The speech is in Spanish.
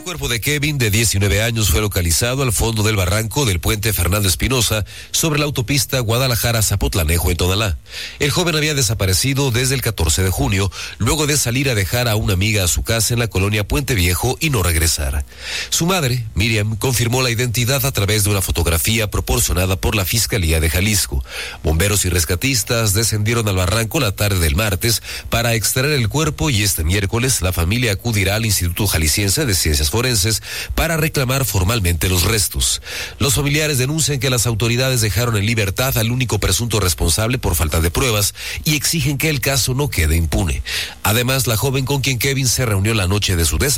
cuerpo de Kevin, de 19 años, fue localizado al fondo del barranco del puente Fernando Espinosa sobre la autopista Guadalajara-Zapotlanejo en Tonalá. El joven había desaparecido desde el 14 de junio, luego de salir a dejar a una amiga a su casa en la colonia Puente Viejo y no regresar. Su madre, Miriam, confirmó la identidad a través de una fotografía proporcionada por la Fiscalía de Jalisco. Bomberos y rescatistas descendieron al barranco la tarde del martes para extraer el cuerpo y este miércoles la familia acudirá al Instituto Jalisciense de Ciencias Forenses para reclamar formalmente los restos. Los familiares denuncian que las autoridades dejaron en libertad al único presunto responsable por falta de pruebas y exigen que el caso no quede impune. Además, la joven con quien Kevin se reunió la noche de su desaparición